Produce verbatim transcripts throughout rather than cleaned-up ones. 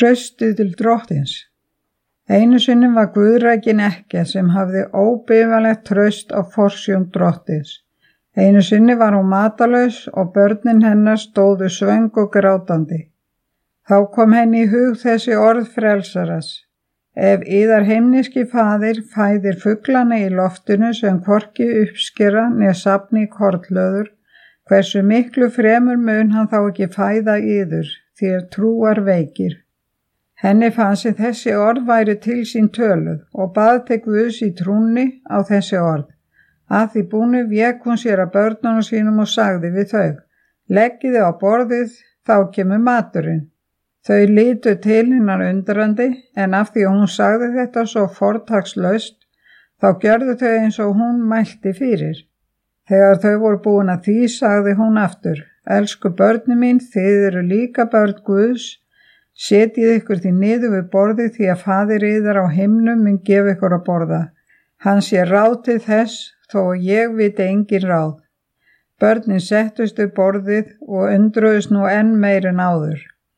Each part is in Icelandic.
Traustið til drottins. Einu sinni var guðrækin ekkja sem hafði óbifalegt traust á forsjón drottins. Einu sinni var hún matarlaus og börnin hennar stóðu svöng og grátandi. Þá kom henni í hug þessi orð frelsaras. Ef yðar heimniski faðir fæðir fuglana í loftinu sem hvorki uppskera né safni kornhlöður, hversu miklu fremur mun hann þá ekki fæða yður, þér trúar veikir. Henni fannst sem þessi orð væri til sín töluð og bað til Guðs í trúnni á þessi orð. Að því búnu vék hún sér að börnunum sínum og sagði við þau, leggiði á borðið, þá kemur maturinn. Þau litu til hennar undrandi, en af því að hún sagði þetta svo fortakslaust, þá gjörðu þau eins og hún mælti fyrir. Þegar þau voru búin að því, sagði hún aftur, elsku börni mín, þið eru líka börn Guðs, setjið ykkur því niður við borðið því að faðir yðar á himnum mun gefa ykkur að borða. Hann sé ráð til þess, þó að ég viti engin ráð. Börnin settust við borðið og undruðust nú enn meir en áður.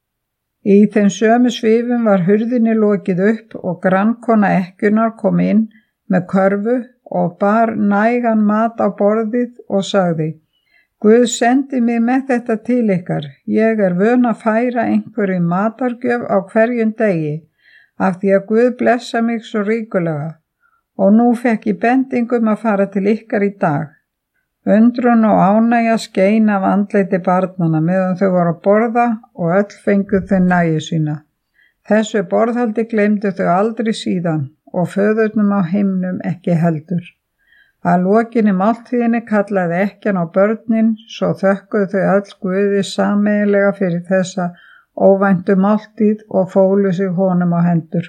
Í þeim sömu svifum var hurðinni lokið upp og grannkona ekkjunnar kom inn með körfu og bar nægan mat á borðið og sagði, Guð sendi mig með þetta til ykkar, ég er vön að færa einhverju matargjöf á hverjum degi, af því að Guð blessa mig svo ríkulega, og nú fekk ég bendingum að fara til ykkar í dag. Undrun og ánægja skein af andleiti barnanna meðan þau voru að borða og öll fenguð þau nægju sína. Þessu borðhaldi gleymdu þau aldrei síðan og föðurnum á himnum ekki heldur. Að lokinni máltíðinni kallaði ekkjan á börnin, svo þökkuðu þau öll Guði sameiginlega fyrir þessa óvæntu máltíð og fólu sig honum á hendur.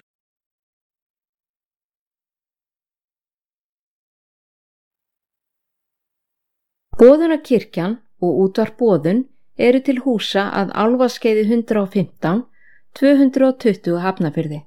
Boðunarkirkjan og útvarp Boðun eru til húsa að Álfaskeiði hundrað og fimmtán, tvö hundruð tuttugu Hafnarfirði.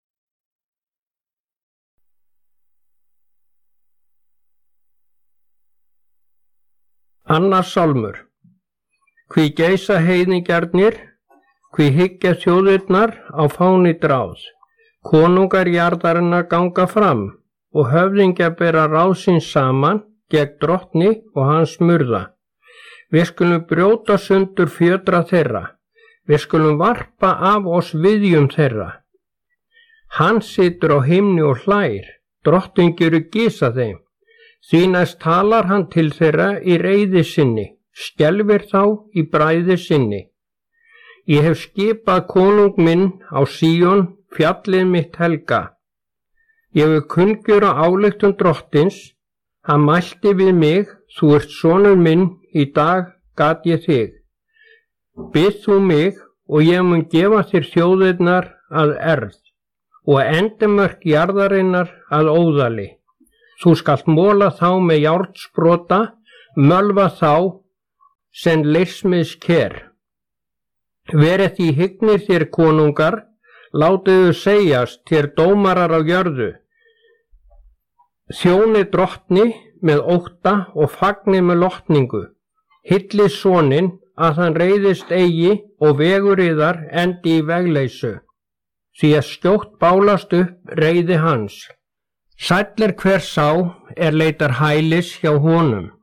Annar sálmur. Hví geisa heiðingjarnir, hví hyggja þjóðirnar á fáni dráð. Konungar jarðarinnar ganga fram og höfðingja bera ráð sín saman gegn drottni og hans murða. Við skulum brjóta sundur fjötra þeirra. Við skulum varpa af oss viðjum þeirra. Hann situr á himni og hlær, drottinn gerir gísa þeim. Því næst talar hann til þeirra í reiði sinni, skelfir þá í bræði sinni. Ég hef skipað konung minn á Síón, fjallið mitt helga. Ég hef kunngjöra ályktun drottins, hann mælti við mig, þú ert sonur minn, í dag gat ég þig. Bið þú mig og ég mun gefa þér þjóðirnar að erð og endimörk jarðarinnar að óðali. Þú skalt móla þá með járnsprota, mölva þá sem leysmiðs ker. Verið því hygnir þér konungar, látiðu segjast þér dómarar á jörðu. Þjóni drottni með ótta og fagni með lotningu. Hilli soninn að hann reiðist eigi og vegur yðar endi í vegleysu. Því að skjótt bálast upp reiði hans. Sæll er hver sá er leitar hælis hjá honum.